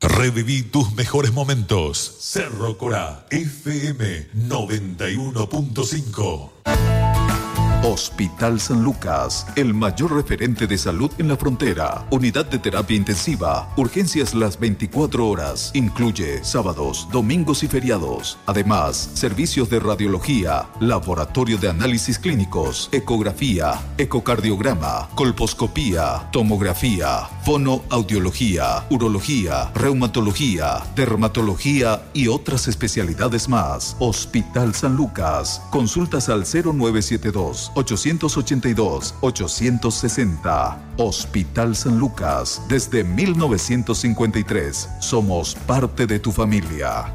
Reviví tus mejores momentos. Cerro Corá, FM 91.5. Hospital San Lucas, el mayor referente de salud en la frontera. Unidad de terapia intensiva, urgencias las 24 horas. Incluye sábados, domingos y feriados. Además, servicios de radiología, laboratorio de análisis clínicos, ecografía, ecocardiograma, colposcopía, tomografía, fonoaudiología, urología, reumatología, dermatología y otras especialidades más. Hospital San Lucas. Consultas al 0972-882-860. Hospital San Lucas. Desde 1953 somos parte de tu familia.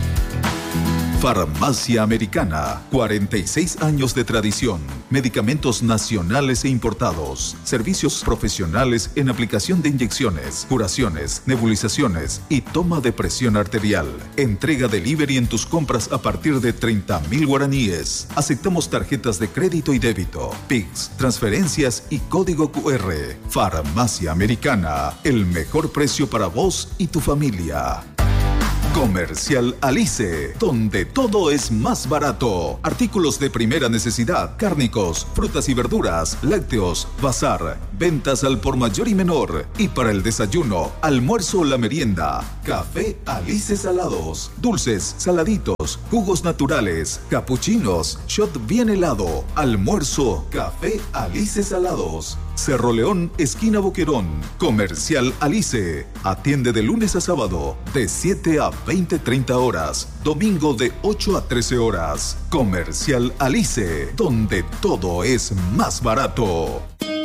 Farmacia Americana, 46 años de tradición, medicamentos nacionales e importados, servicios profesionales en aplicación de inyecciones, curaciones, nebulizaciones y toma de presión arterial. Entrega delivery en tus compras a partir de 30.000 guaraníes. Aceptamos tarjetas de crédito y débito, PIX, transferencias y código QR. Farmacia Americana, el mejor precio para vos y tu familia. Comercial Alice, donde todo es más barato. Artículos de primera necesidad, cárnicos, frutas y verduras, lácteos, bazar, ventas al por mayor y menor. Y para el desayuno, almuerzo o la merienda, Café Alice salados, dulces, saladitos, jugos naturales, capuchinos, shot bien helado, almuerzo, Café Alice salados. Cerro León, esquina Boquerón. Comercial Alice. Atiende de lunes a sábado, de 7 a 20:30 horas. Domingo de 8 a 13 horas. Comercial Alice, donde todo es más barato.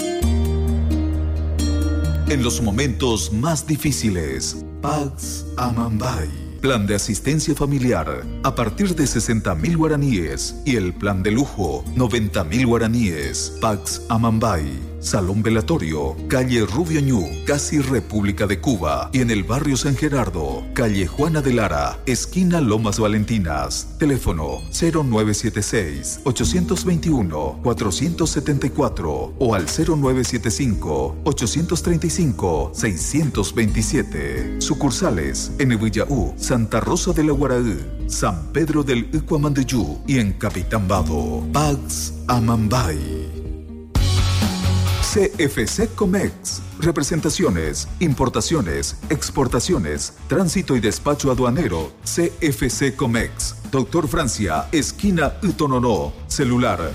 En los momentos más difíciles, Pax Amambay. Plan de asistencia familiar a partir de 60.000 guaraníes y el plan de lujo 90.000 guaraníes. Pax Amambay. Salón Velatorio, calle Rubio Ñu, casi República de Cuba, y en el barrio San Gerardo, calle Juana de Lara, esquina Lomas Valentinas. Teléfono 0976-821-474 o al 0975-835-627. Sucursales en Evillaú, Santa Rosa de la Guaraú, San Pedro del Ucuamandeyú y en Capitán Bado. Pax Amambay. CFC Comex. Representaciones, importaciones, exportaciones, tránsito y despacho aduanero. CFC Comex. Doctor Francia, esquina Utononó. Celular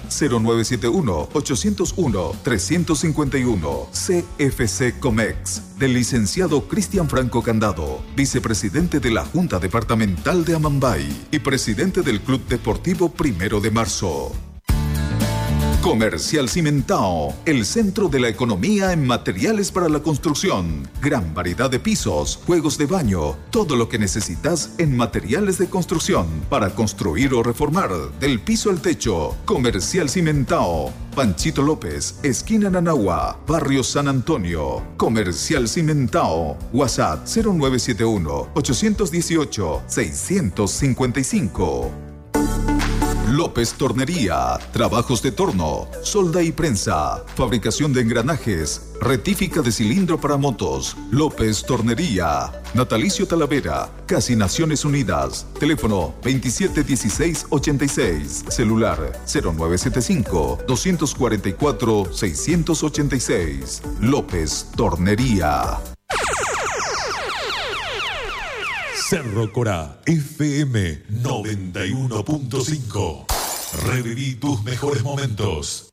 0971-801-351. CFC Comex. Del licenciado Cristian Franco Candado, vicepresidente de la Junta Departamental de Amambay y presidente del Club Deportivo 1 de Marzo. Comercial Cimentao, el centro de la economía en materiales para la construcción. Gran variedad de pisos, juegos de baño, todo lo que necesitas en materiales de construcción para construir o reformar, del piso al techo. Comercial Cimentao, Panchito López, esquina Nanagua, barrio San Antonio. Comercial Cimentao, WhatsApp 0971-818-655. López Tornería, trabajos de torno, solda y prensa, fabricación de engranajes, rectífica de cilindro para motos. López Tornería, Natalicio Talavera, casi Naciones Unidas. Teléfono 271686, celular 0975-244-686. López Tornería. Cerro Corá, FM 91.5. Reviví tus mejores momentos.